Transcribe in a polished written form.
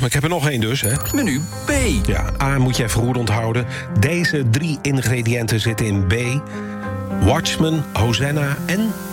maar ik heb er nog één dus, hè. Menu B. Ja, A moet je even goed onthouden. Deze 3 ingrediënten zitten in B. Watchman, Hosanna en